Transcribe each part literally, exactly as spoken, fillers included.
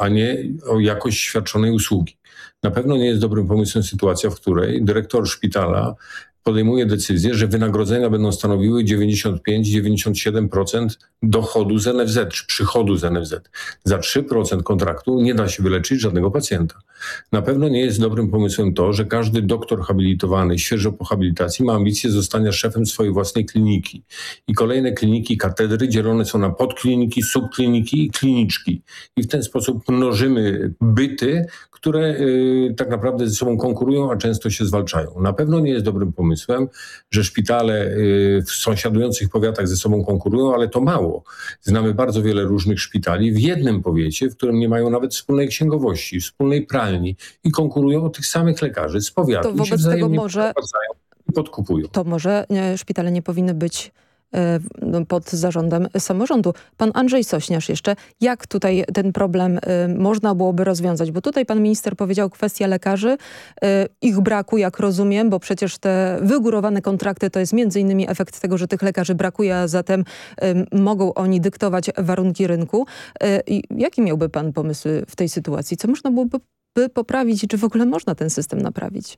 a nie o jakość świadczonej usługi. Na pewno nie jest dobrym pomysłem sytuacja, w której dyrektor szpitala podejmuje decyzję, że wynagrodzenia będą stanowiły dziewięćdziesiąt pięć do dziewięćdziesięciu siedmiu procent dochodu z N F Z, czy przychodu z N F Z. Za trzy procent kontraktu nie da się wyleczyć żadnego pacjenta. Na pewno nie jest dobrym pomysłem to, że każdy doktor habilitowany, świeżo po habilitacji, ma ambicję zostania szefem swojej własnej kliniki. I kolejne kliniki, katedry dzielone są na podkliniki, subkliniki i kliniczki. I w ten sposób mnożymy byty, które y, tak naprawdę ze sobą konkurują, a często się zwalczają. Na pewno nie jest dobrym pomysłem, że szpitale y, w sąsiadujących powiatach ze sobą konkurują, ale to mało. Znamy bardzo wiele różnych szpitali w jednym powiecie, w którym nie mają nawet wspólnej księgowości, wspólnej pralni i konkurują o tych samych lekarzy z powiatu. To wobec tego może i podkupują. To może nie, szpitale nie powinny być pod zarządem samorządu. Pan Andrzej Sośnierz jeszcze, jak tutaj ten problem y, można byłoby rozwiązać? Bo tutaj pan minister powiedział kwestia lekarzy, y, ich braku, jak rozumiem, bo przecież te wygórowane kontrakty to jest między innymi efekt tego, że tych lekarzy brakuje, a zatem y, mogą oni dyktować warunki rynku. Y, i jaki miałby pan pomysł w tej sytuacji? Co można byłoby by poprawić i czy w ogóle można ten system naprawić?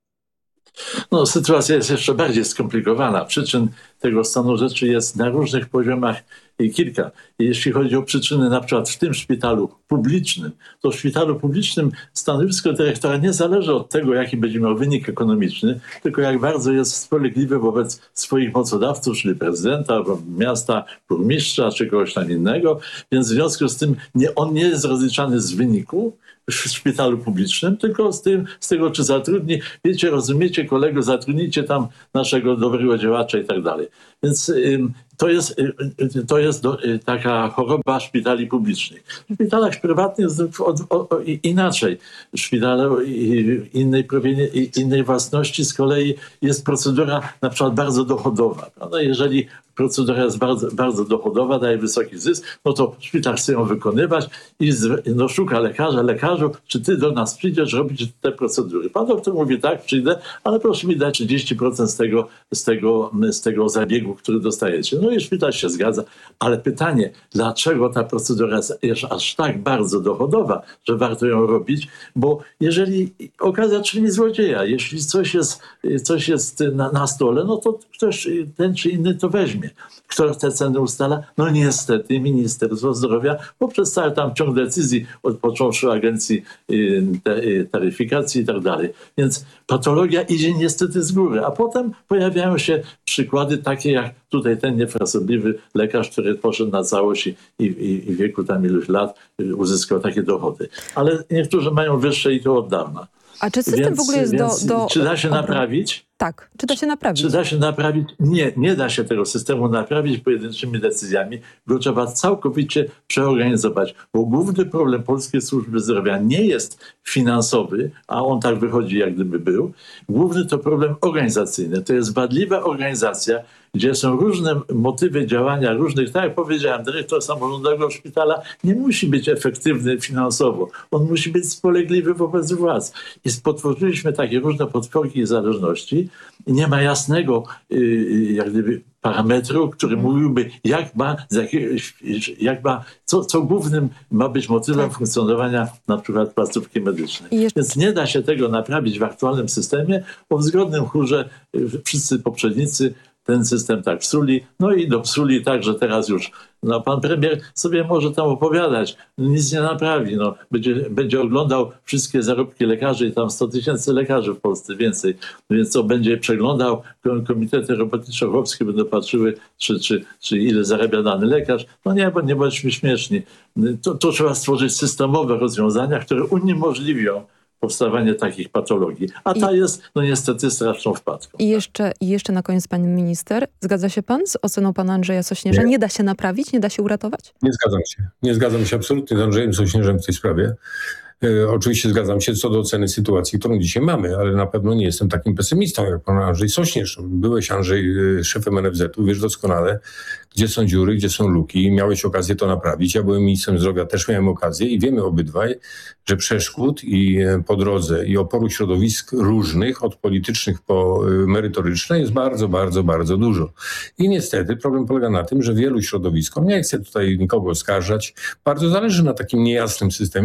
No, sytuacja jest jeszcze bardziej skomplikowana. Przyczyn tego stanu rzeczy jest na różnych poziomach kilka. Jeśli chodzi o przyczyny na przykład w tym szpitalu publicznym, to w szpitalu publicznym stanowisko dyrektora nie zależy od tego, jaki będzie miał wynik ekonomiczny, tylko jak bardzo jest spolegliwy wobec swoich mocodawców, czyli prezydenta, miasta, burmistrza czy kogoś tam innego. Więc w związku z tym nie, on nie jest rozliczany z wyniku w szpitalu publicznym, tylko z, tym, z tego, czy zatrudni, wiecie, rozumiecie, kolego, zatrudnicie tam naszego dobrego działacza i tak dalej. Więc ym, to jest, y, y, to jest do, y, taka choroba szpitali publicznych. W szpitalach prywatnych jest od, o, o, inaczej. W szpitalu innej, innej własności z kolei jest procedura na przykład bardzo dochodowa. Prawda? Jeżeli procedura jest bardzo, bardzo dochodowa, daje wysoki zysk, no to szpital chce ją wykonywać i z, no, szuka lekarza, lekarzu, czy ty do nas przyjdziesz robić te procedury. Pan doktor mówi, tak, przyjdę, ale proszę mi dać trzydzieści procent z tego, z tego, z tego zabiegu, który dostajecie. No i szpital się zgadza, ale pytanie, dlaczego ta procedura jest aż tak bardzo dochodowa, że warto ją robić, bo jeżeli okazja czyni złodzieja, jeśli coś jest, coś jest na, na stole, no to ktoś, ten czy inny to weźmie. Kto te ceny ustala? No niestety Ministerstwo Zdrowia poprzez cały tam ciąg decyzji, od począwszy agencji taryfikacji i tak dalej. Więc patologia idzie niestety z góry, a potem pojawiają się przykłady takie jak tutaj ten niefrasobliwy lekarz, który poszedł na całość i, i, i w wieku tam iluś lat uzyskał takie dochody. Ale niektórzy mają wyższe i to od dawna. A czy system więc, w ogóle jest do, do... Czy da się naprawić? Tak. Czy da się naprawić? Czy da się naprawić? Nie, nie da się tego systemu naprawić pojedynczymi decyzjami. Go trzeba całkowicie przeorganizować. Bo główny problem polskiej służby zdrowia nie jest finansowy, a on tak wychodzi jak gdyby był. Główny to problem organizacyjny. To jest wadliwa organizacja, gdzie są różne motywy działania różnych, tak jak powiedziałem, dyrektor samorządowego szpitala nie musi być efektywny finansowo. On musi być spolegliwy wobec władz. I spotworzyliśmy takie różne potworki i zależności i nie ma jasnego yy, jak gdyby parametru, który hmm. mówiłby, jak ma, jak ma co, co głównym ma być motywem tak. funkcjonowania na przykład placówki medycznej. Jeszcze... Więc nie da się tego naprawić w aktualnym systemie, bo w zgodnym chórze yy, wszyscy poprzednicy ten system tak psuli, no i dopsuli tak, że teraz już no, pan premier sobie może tam opowiadać, nic nie naprawi, no, będzie, będzie oglądał wszystkie zarobki lekarzy i tam sto tysięcy lekarzy w Polsce więcej, więc co będzie przeglądał, komitety robotniczo-chłopskie będą patrzyły, czy, czy, czy ile zarabia dany lekarz, no nie, bo nie bądźmy śmieszni. To, to trzeba stworzyć systemowe rozwiązania, które uniemożliwią powstawanie takich patologii. A ta I, jest, no niestety, straszną wpadką. I jeszcze, i jeszcze na koniec, pan minister, zgadza się pan z oceną pana Andrzeja Sośnierza? Nie. nie da się naprawić? Nie da się uratować? Nie zgadzam się. Nie zgadzam się absolutnie z Andrzejem Sośnierzem w tej sprawie. E, oczywiście zgadzam się co do oceny sytuacji, którą dzisiaj mamy, ale na pewno nie jestem takim pesymistą jak pan Andrzej Sośnierz. Byłeś, Andrzej, szefem N F Z-u, wiesz doskonale, gdzie są dziury, gdzie są luki. Miałeś okazję to naprawić. Ja byłem ministrem zdrowia, też miałem okazję i wiemy obydwaj, że przeszkód i po drodze i oporu środowisk różnych, od politycznych po merytoryczne jest bardzo, bardzo, bardzo dużo. I niestety problem polega na tym, że wielu środowiskom, nie chcę tutaj nikogo oskarżać, bardzo zależy na takim niejasnym systemie,